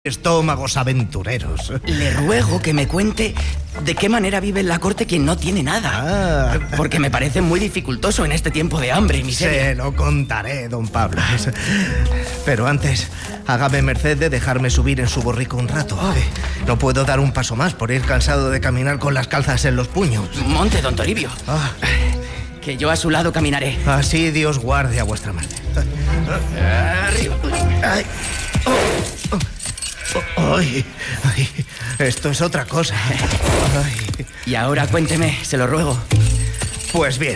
Estómagos aventureros. Le ruego que me cuente de qué manera vive en la corte quien no tiene nada. Porque me parece muy dificultoso en este tiempo de hambre y miseria. Se lo contaré, don Pablo. Pero antes, hágame merced de dejarme subir en su borrico un rato. No puedo dar un paso más por ir cansado de caminar con las calzas en los puños. Monte, don Toribio. Que yo a su lado caminaré. Así Dios guarde a vuestra merced. Arriba. Ay. Ay, esto es otra cosa. Ay. Y ahora cuénteme, se lo ruego. Pues bien,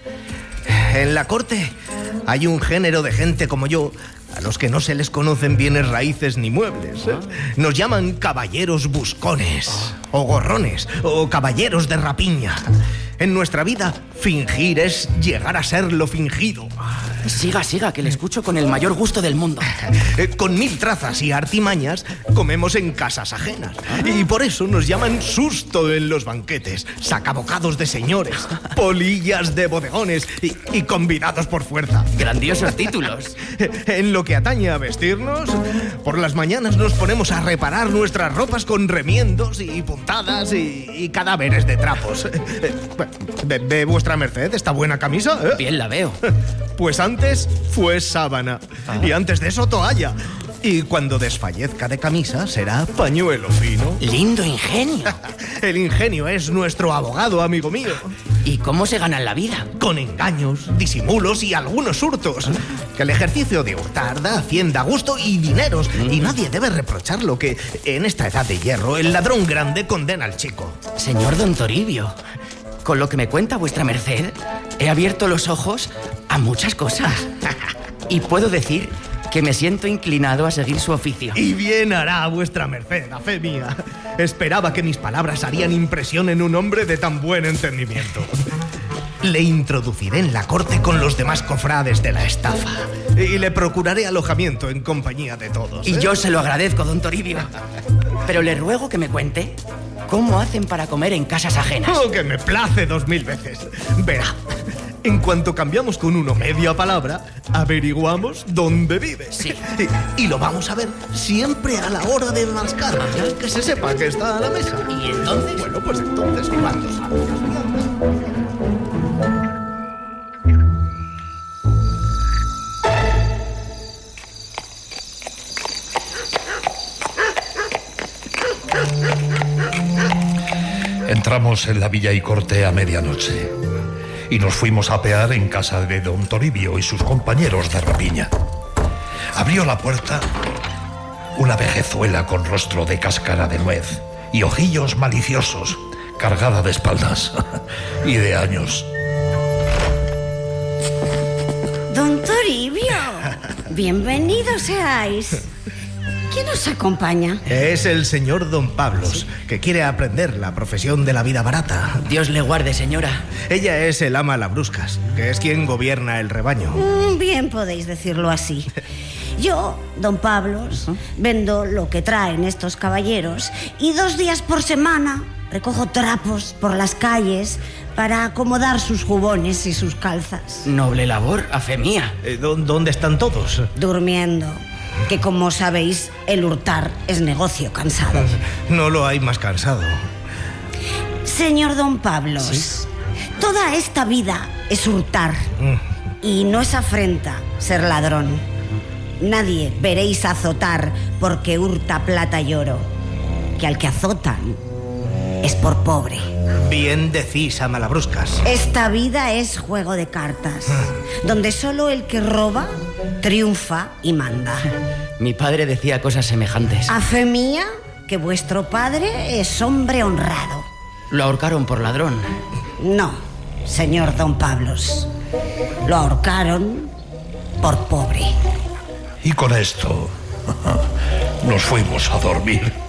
en la corte hay un género de gente como yo a los que no se les conocen bienes raíces ni muebles. Nos llaman caballeros buscones, o gorrones, o caballeros de rapiña. En nuestra vida, fingir es llegar a ser lo fingido. Siga, que le escucho con el mayor gusto del mundo. Con 1000 trazas y artimañas, comemos en casas ajenas. Y por eso nos llaman susto en los banquetes, sacabocados de señores, polillas de bodegones y convidados por fuerza. Grandiosos títulos. En lo que atañe a vestirnos, por las mañanas nos ponemos a reparar nuestras ropas con remiendos y puntadas y cadáveres de trapos. ¿Ve vuestra merced esta buena camisa? Bien la veo. Pues antes fue sábana. Y antes de eso toalla. Y cuando desfallezca de camisa será pañuelo fino. Lindo ingenio. El ingenio es nuestro abogado, amigo mío. ¿Y cómo se gana la vida? Con engaños, disimulos y algunos hurtos. Que el ejercicio de hurtar da hacienda, gusto y dineros. Y nadie debe reprocharlo, que en esta edad de hierro el ladrón grande condena al chico. Señor don Toribio, con lo que me cuenta vuestra merced, he abierto los ojos a muchas cosas. Y puedo decir que me siento inclinado a seguir su oficio. Y bien hará vuestra merced, a fe mía. Esperaba que mis palabras harían impresión en un hombre de tan buen entendimiento. Le introduciré en la corte con los demás cofrades de la estafa. Y le procuraré alojamiento en compañía de todos. Y yo se lo agradezco, don Toribio. Pero le ruego que me cuente cómo hacen para comer en casas ajenas. Oh, que me place 2000 veces. Verá. En cuanto cambiamos con uno media palabra, averiguamos dónde vive. Sí. Y lo vamos a ver siempre a la hora de mascar. Que se sepa que está a la mesa. ¿Y entonces? Bueno, pues entonces, ¿cuántos sabes? Entramos en la villa y corte a medianoche y nos fuimos a apear en casa de don Toribio y sus compañeros de rapiña. Abrió la puerta una vejezuela con rostro de cáscara de nuez y ojillos maliciosos, cargada de espaldas y de años. Don Toribio, bienvenidos seáis. ¿Quién os acompaña? Es el señor don Pablos, que quiere aprender la profesión de la vida barata. Dios le guarde, señora. Ella es el ama Labruscas, que es quien gobierna el rebaño. Bien podéis decirlo así. Yo, don Pablos, vendo lo que traen estos caballeros y 2 días por semana recojo trapos por las calles para acomodar sus jubones y sus calzas. Noble labor, a fe mía. ¿Dónde están todos? Durmiendo. Que como sabéis, el hurtar es negocio cansado. No lo hay más cansado. Señor don Pablos, ¿sí? Toda esta vida es hurtar. Y no es afrenta ser ladrón. Nadie veréis azotar porque hurta plata y oro. Que al que azotan es por pobre. Bien decís, ama Labruscas. Esta vida es juego de cartas, donde solo el que roba triunfa y manda. Mi padre decía cosas semejantes. A fe mía que vuestro padre es hombre honrado. Lo ahorcaron por ladrón. No, señor don Pablos. Lo ahorcaron por pobre. Y con esto nos fuimos a dormir.